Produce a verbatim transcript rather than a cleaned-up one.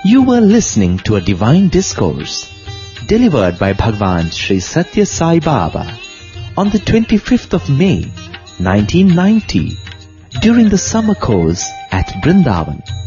You were listening to a divine discourse delivered by Bhagwan Sri Satya Sai Baba on the twenty-fifth of May, nineteen ninety, during the summer course at Brindavan.